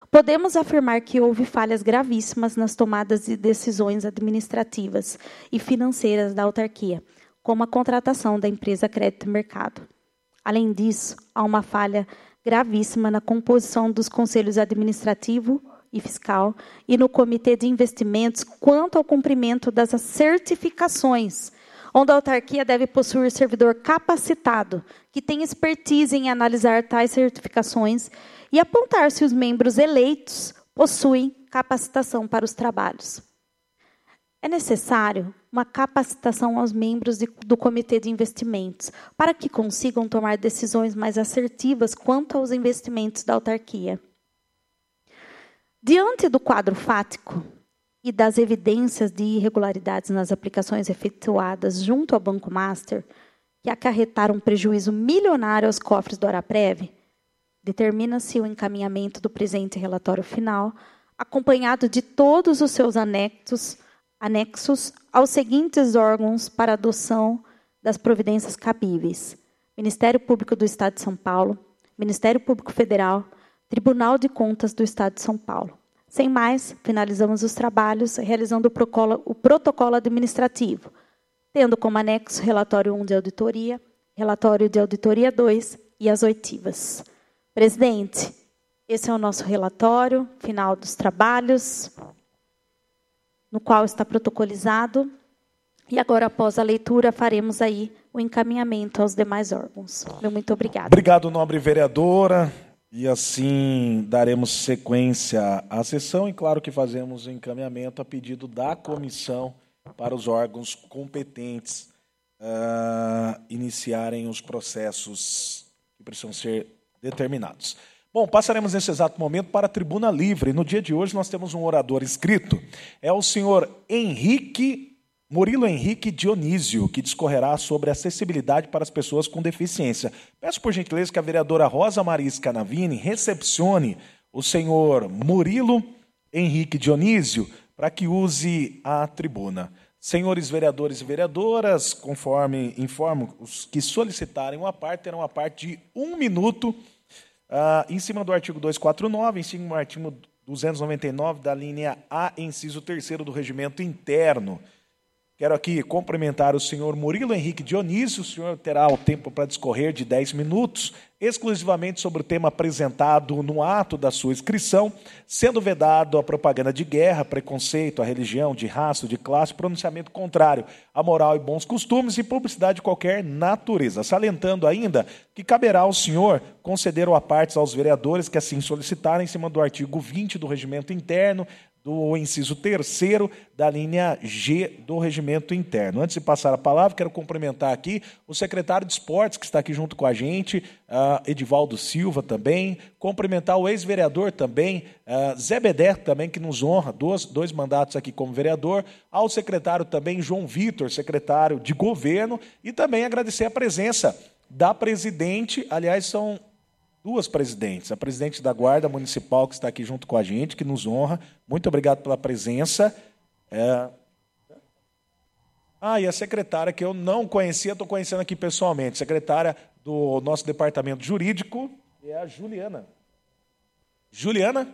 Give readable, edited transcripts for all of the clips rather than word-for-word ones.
Podemos afirmar que houve falhas gravíssimas nas tomadas de decisões administrativas e financeiras da autarquia, como a contratação da empresa Crédito Mercado. Além disso, há uma falha gravíssima na composição dos conselhos administrativo e fiscal e no comitê de investimentos quanto ao cumprimento das certificações, onde a autarquia deve possuir servidor capacitado, que tem expertise em analisar tais certificações e apontar se os membros eleitos possuem capacitação para os trabalhos. É necessário uma capacitação aos membros do Comitê de Investimentos, para que consigam tomar decisões mais assertivas quanto aos investimentos da autarquia. Diante do quadro fático e das evidências de irregularidades nas aplicações efetuadas junto ao Banco Master, que acarretaram um prejuízo milionário aos cofres do Araprev, determina-se o encaminhamento do presente relatório final, acompanhado de todos os seus anexos aos seguintes órgãos para adoção das providências cabíveis: Ministério Público do Estado de São Paulo, Ministério Público Federal, Tribunal de Contas do Estado de São Paulo. Sem mais, finalizamos os trabalhos realizando o protocolo administrativo, tendo como anexo relatório 1 de auditoria, relatório de auditoria 2 e as oitivas. Presidente, esse é o nosso relatório final dos trabalhos, no qual está protocolizado. E agora, após a leitura, faremos aí o encaminhamento aos demais órgãos. Muito obrigada. Obrigado, nobre vereadora. E assim daremos sequência à sessão e, claro, que fazemos o encaminhamento a pedido da comissão para os órgãos competentes iniciarem os processos que precisam ser determinados. Bom, passaremos nesse exato momento para a tribuna livre. No dia de hoje nós temos um orador inscrito, é o senhor Murilo Henrique Dionísio, que discorrerá sobre acessibilidade para as pessoas com deficiência. Peço, por gentileza, que a vereadora Rosa Maria Scanavini recepcione o senhor Murilo Henrique Dionísio para que use a tribuna. Senhores vereadores e vereadoras, conforme informo, os que solicitarem uma parte, terão uma parte de 1 minuto, em cima do artigo 249, em cima do artigo 299, da linha A, inciso 3º do Regimento Interno. Quero aqui cumprimentar o senhor Murilo Henrique Dionísio. O senhor terá o tempo para discorrer de 10 minutos, exclusivamente sobre o tema apresentado no ato da sua inscrição, sendo vedado a propaganda de guerra, preconceito, a religião, de raça, de classe, pronunciamento contrário à moral e bons costumes e publicidade de qualquer natureza. Salientando ainda que caberá ao senhor conceder o apartes aos vereadores que assim solicitarem, em cima do artigo 20 do Regimento Interno, do inciso 3º da linha G do Regimento Interno. Antes de passar a palavra, quero cumprimentar aqui o secretário de Esportes, que está aqui junto com a gente, Edivaldo Silva também, cumprimentar o ex-vereador também, Zé Bedé também, que nos honra, dois mandatos aqui como vereador, ao secretário também, João Vitor, secretário de Governo, e também agradecer a presença da presidente, aliás, são 2 presidentes, a presidente da Guarda Municipal, que está aqui junto com a gente, que nos honra. Muito obrigado pela presença. E a secretária, que eu não conhecia, estou conhecendo aqui pessoalmente, secretária do nosso departamento jurídico, é a Juliana. Juliana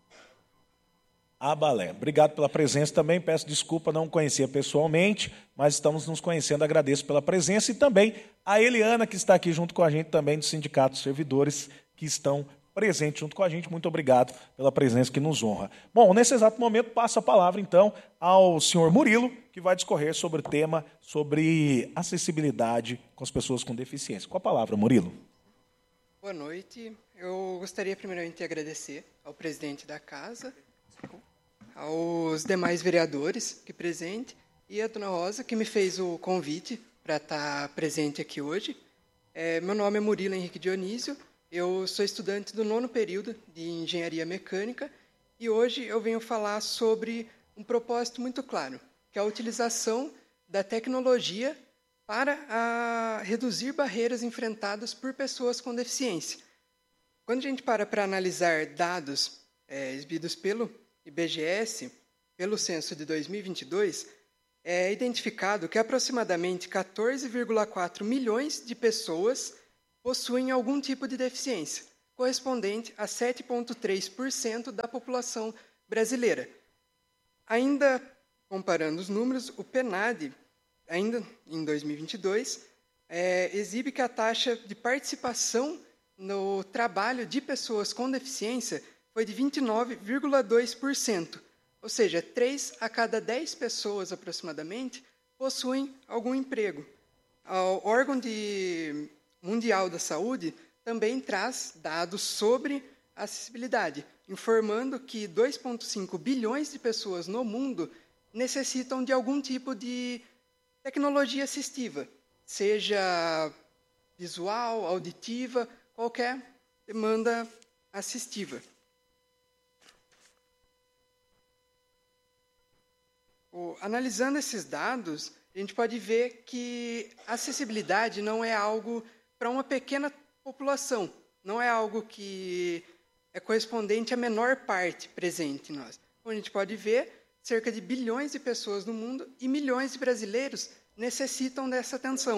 Abalé. Obrigado pela presença também, peço desculpa, não conhecia pessoalmente, mas estamos nos conhecendo, agradeço pela presença, e também a Eliana, que está aqui junto com a gente também do Sindicato dos Servidores, que estão presentes junto com a gente. Muito obrigado pela presença que nos honra. Bom, nesse exato momento, passo a palavra, então, ao senhor Murilo, que vai discorrer sobre o tema, sobre acessibilidade com as pessoas com deficiência. Com a palavra, Murilo. Boa noite. Eu gostaria, primeiramente, de agradecer ao presidente da casa, aos demais vereadores aqui presentes, e a dona Rosa, que me fez o convite para estar presente aqui hoje. Meu nome é Murilo Henrique Dionísio, eu sou estudante do 9º período de Engenharia Mecânica, e hoje eu venho falar sobre um propósito muito claro, que é a utilização da tecnologia para reduzir barreiras enfrentadas por pessoas com deficiência. Quando a gente para analisar dados exibidos pelo IBGS, pelo censo de 2022, é identificado que aproximadamente 14,4 milhões de pessoas possuem algum tipo de deficiência. correspondente a 7,3% da população brasileira. Ainda comparando os números, o PNAD, ainda em 2022, exibe que a taxa de participação no trabalho de pessoas com deficiência foi de 29,2%, ou seja, 3 a cada 10 pessoas, aproximadamente, possuem algum emprego. O órgão mundial da saúde também traz dados sobre acessibilidade, informando que 2,5 bilhões de pessoas no mundo necessitam de algum tipo de tecnologia assistiva, seja visual, auditiva, qualquer demanda assistiva. Analisando esses dados, a gente pode ver que a acessibilidade não é algo para uma pequena população, não é algo que é correspondente à menor parte presente em nós. Como a gente pode ver, cerca de bilhões de pessoas no mundo e milhões de brasileiros necessitam dessa atenção.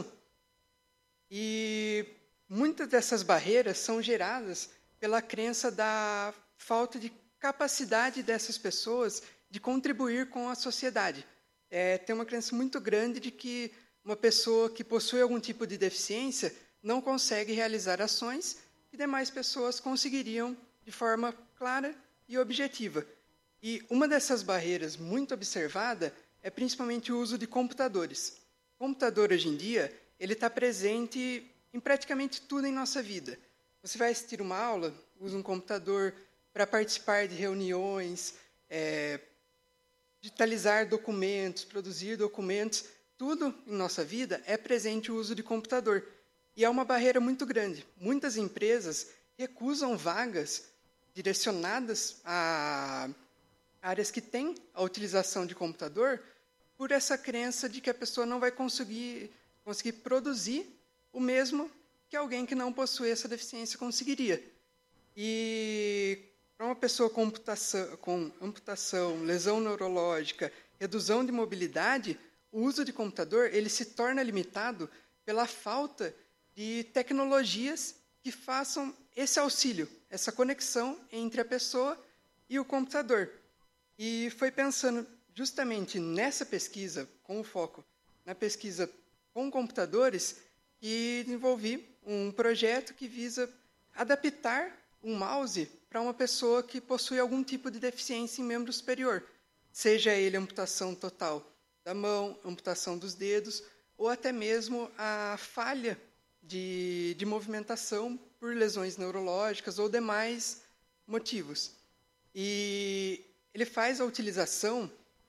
E muitas dessas barreiras são geradas pela crença da falta de capacidade dessas pessoas de contribuir com a sociedade. Tem uma crença muito grande de que uma pessoa que possui algum tipo de deficiência não consegue realizar ações que demais pessoas conseguiriam de forma clara e objetiva. E uma dessas barreiras muito observada é principalmente o uso de computadores. O computador, hoje em dia, ele está presente em praticamente tudo em nossa vida. Você vai assistir uma aula, usa um computador para participar de reuniões, digitalizar documentos, produzir documentos, tudo em nossa vida é presente o uso de computador. E é uma barreira muito grande. Muitas empresas recusam vagas direcionadas a áreas que têm a utilização de computador por essa crença de que a pessoa não vai conseguir produzir o mesmo que alguém que não possui essa deficiência conseguiria. E para uma pessoa com amputação, lesão neurológica, redução de mobilidade, o uso de computador ele se torna limitado pela falta de tecnologias que façam esse auxílio, essa conexão entre a pessoa e o computador. E foi pensando justamente nessa pesquisa, com o foco na pesquisa com computadores, que desenvolvi um projeto que visa adaptar um mouse para uma pessoa que possui algum tipo de deficiência em membro superior, seja ele amputação total da mão, amputação dos dedos, ou até mesmo a falha de movimentação por lesões neurológicas ou demais motivos. E ele faz a utilização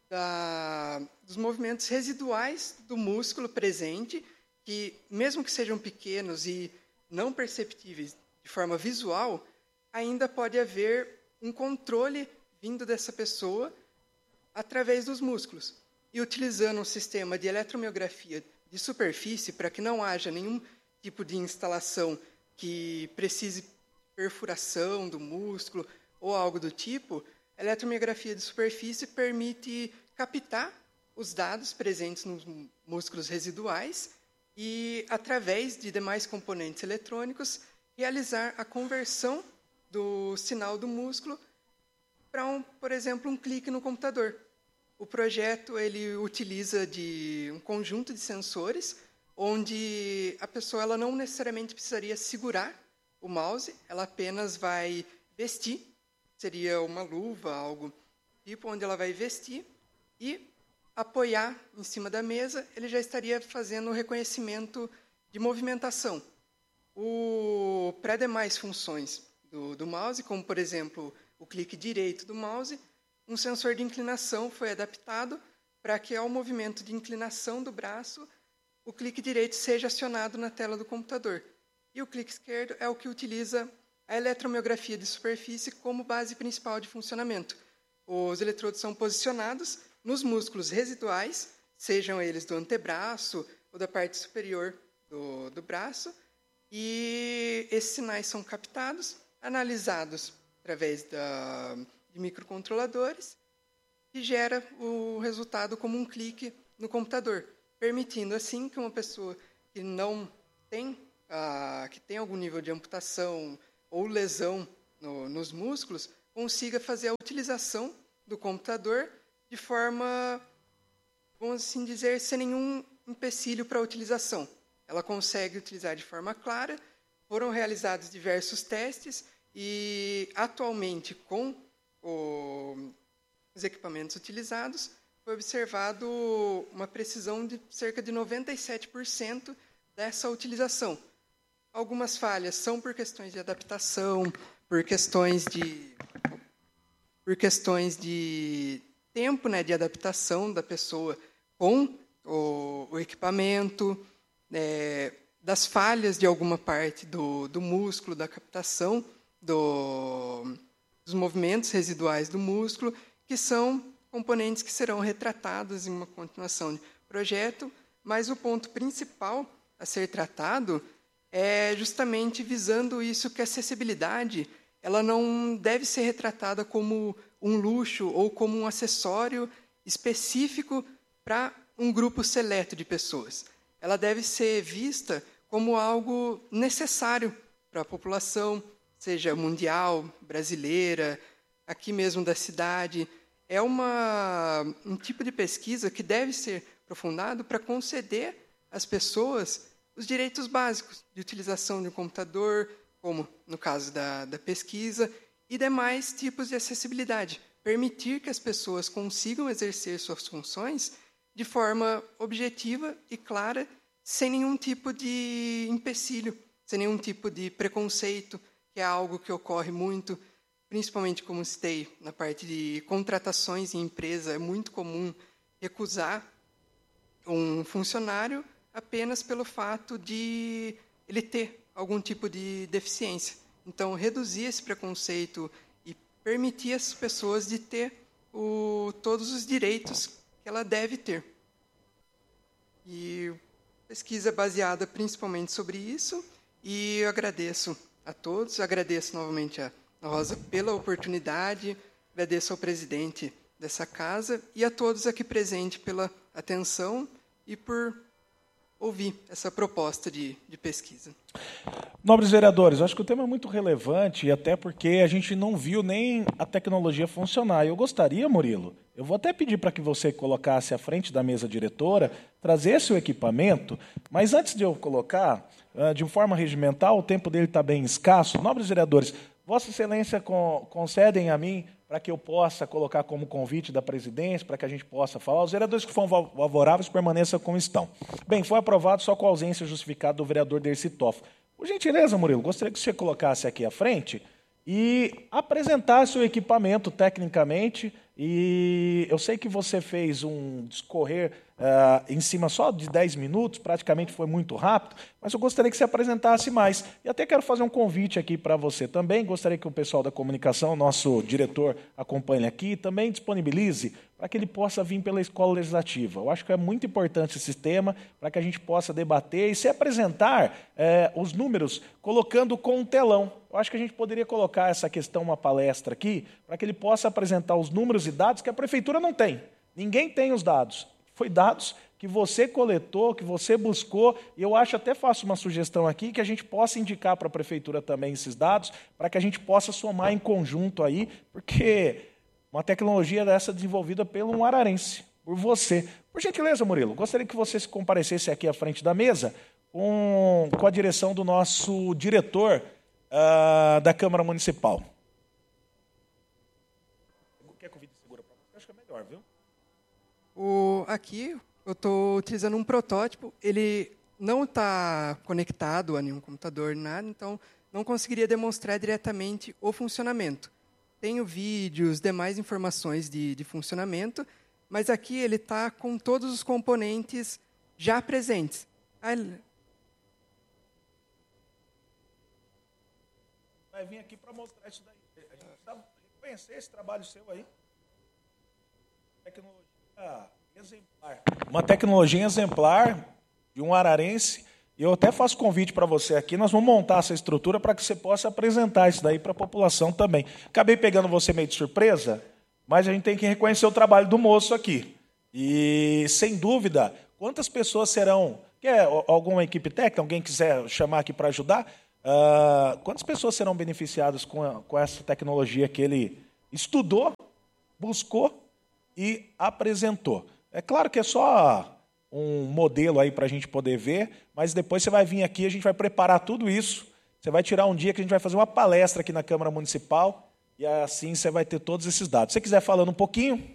dos movimentos residuais do músculo presente, que, mesmo que sejam pequenos e não perceptíveis de forma visual, ainda pode haver um controle vindo dessa pessoa através dos músculos. E utilizando um sistema de eletromiografia de superfície, para que não haja nenhum tipo de instalação que precise perfuração do músculo ou algo do tipo, a eletromiografia de superfície permite captar os dados presentes nos músculos residuais e, através de demais componentes eletrônicos, realizar a conversão do sinal do músculo para, por exemplo, um clique no computador. O projeto ele utiliza um conjunto de sensores, onde a pessoa ela não necessariamente precisaria segurar o mouse, ela apenas vai vestir, seria uma luva, algo tipo, onde ela vai vestir e apoiar em cima da mesa, ele já estaria fazendo o reconhecimento de movimentação. Para demais funções do mouse, como, por exemplo, o clique direito do mouse, um sensor de inclinação foi adaptado para que, ao movimento de inclinação do braço, o clique direito seja acionado na tela do computador. E o clique esquerdo é o que utiliza a eletromiografia de superfície como base principal de funcionamento. Os eletrodos são posicionados nos músculos residuais, sejam eles do antebraço ou da parte superior do braço, e esses sinais são captados, analisados através de microcontroladores, e gera o resultado como um clique no computador, permitindo assim que uma pessoa que não tem, que tem algum nível de amputação ou lesão nos músculos, consiga fazer a utilização do computador de forma, vamos assim dizer, sem nenhum empecilho para a utilização. Ela consegue utilizar de forma clara. Foram realizados diversos testes e, atualmente, com os equipamentos utilizados, foi observado uma precisão de cerca de 97% dessa utilização. Algumas falhas são por questões de adaptação, por questões de tempo, né, de adaptação da pessoa com o equipamento, das falhas de alguma parte do músculo, da captação dos movimentos residuais do músculo, que são componentes que serão retratados em uma continuação de projeto, mas o ponto principal a ser tratado é justamente visando isso, que a acessibilidade ela não deve ser retratada como um luxo ou como um acessório específico para um grupo seleto de pessoas. Ela deve ser vista como algo necessário para a população, seja mundial, brasileira, aqui mesmo da cidade. É um tipo de pesquisa que deve ser aprofundado para conceder às pessoas os direitos básicos de utilização de um computador, como no caso da pesquisa, e demais tipos de acessibilidade. Permitir que as pessoas consigam exercer suas funções de forma objetiva e clara, sem nenhum tipo de empecilho, sem nenhum tipo de preconceito, que é algo que ocorre muito, principalmente, como citei, na parte de contratações em empresa. É muito comum recusar um funcionário apenas pelo fato de ele ter algum tipo de deficiência. Então, reduzir esse preconceito e permitir às pessoas de ter todos os direitos que ela deve ter. E pesquisa baseada principalmente sobre isso, e eu agradeço a todos, agradeço novamente a Rosa pela oportunidade, agradeço ao presidente dessa casa e a todos aqui presentes pela atenção e por ouvir essa proposta de pesquisa. Nobres vereadores, acho que o tema é muito relevante, até porque a gente não viu nem a tecnologia funcionar. Eu gostaria, Murilo, eu vou até pedir para que você colocasse à frente da mesa diretora, trazesse o equipamento, mas antes de eu colocar, de forma regimental, o tempo dele está bem escasso. Nobres vereadores, Vossa Excelência concedem a mim para que eu possa colocar como convite da presidência, para que a gente possa falar. Os vereadores que foram favoráveis permaneçam como estão. Bem, foi aprovado só com a ausência justificada do vereador Dercy Toffoli. Por gentileza, Murilo, gostaria que você colocasse aqui à frente e apresentasse o equipamento tecnicamente. E eu sei que você fez um discorrer em cima só de 10 minutos, praticamente foi muito rápido, mas eu gostaria que você apresentasse mais. E até quero fazer um convite aqui para você também, gostaria que o pessoal da comunicação, nosso diretor, acompanhe aqui, também disponibilize para que ele possa vir pela Escola Legislativa. Eu acho que é muito importante esse tema, para que a gente possa debater e se apresentar os números, colocando com um telão. Eu acho que a gente poderia colocar essa questão, uma palestra aqui, para que ele possa apresentar os números e dados que a Prefeitura não tem. Ninguém tem os dados. Foi dados que você coletou, que você buscou, e eu acho, até faço uma sugestão aqui, que a gente possa indicar para a Prefeitura também esses dados, para que a gente possa somar em conjunto aí, porque uma tecnologia dessa desenvolvida pelo ararense, por você. Por gentileza, Murilo, gostaria que você se comparecesse aqui à frente da mesa com a direção do nosso diretor da Câmara Municipal. Quer que o vídeo segura para você? Acho que é melhor, viu? Aqui eu estou utilizando um protótipo, ele não está conectado a nenhum computador, nada, então não conseguiria demonstrar diretamente o funcionamento. Tenho vídeos, demais informações de funcionamento, mas aqui ele está com todos os componentes já presentes. Vai vir aqui para mostrar isso daí. A gente precisa reconhecer esse trabalho seu aí. Tecnologia exemplar. Uma tecnologia exemplar de um ararense. E eu até faço convite para você aqui. Nós vamos montar essa estrutura para que você possa apresentar isso daí para a população também. Acabei pegando você meio de surpresa, mas a gente tem que reconhecer o trabalho do moço aqui. E, sem dúvida, quantas pessoas serão... Quer alguma equipe técnica? Alguém quiser chamar aqui para ajudar? Quantas pessoas serão beneficiadas com essa tecnologia que ele estudou, buscou e apresentou? É claro que é só um modelo aí para a gente poder ver, mas depois você vai vir aqui, a gente vai preparar tudo isso. Você vai tirar um dia que a gente vai fazer uma palestra aqui na Câmara Municipal e assim você vai ter todos esses dados. Se você quiser falando um pouquinho.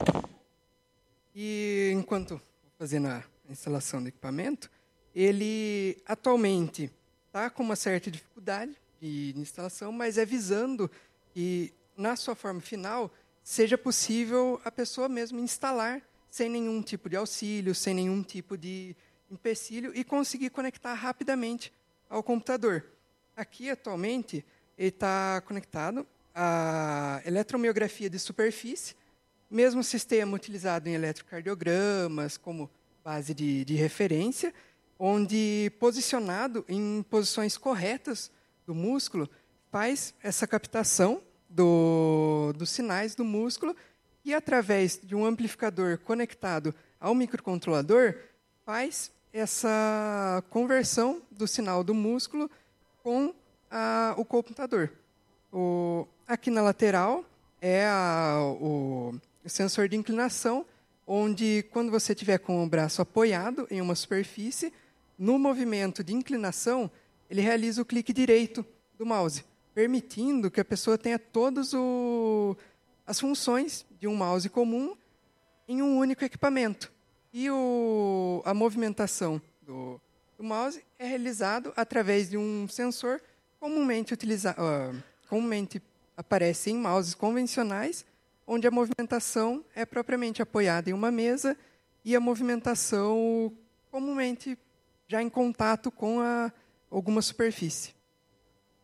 E enquanto fazendo a instalação do equipamento, ele atualmente está com uma certa dificuldade de instalação, mas é visando que, na sua forma final, seja possível a pessoa mesmo instalar sem nenhum tipo de auxílio, sem nenhum tipo de empecilho e conseguir conectar rapidamente ao computador. Aqui, atualmente, ele está conectado à eletromiografia de superfície, mesmo sistema utilizado em eletrocardiogramas como base de referência, onde, posicionado em posições corretas do músculo, faz essa captação dos sinais do músculo e, através de um amplificador conectado ao microcontrolador, faz essa conversão do sinal do músculo com o computador. Aqui na lateral é o sensor de inclinação, onde, quando você estiver com o braço apoiado em uma superfície, no movimento de inclinação, ele realiza o clique direito do mouse, permitindo que a pessoa tenha todas as funções de um mouse comum em um único equipamento. E a movimentação do mouse é realizado através de um sensor comumente aparece em mouses convencionais, onde a movimentação é propriamente apoiada em uma mesa e a movimentação comumente já em contato com alguma superfície.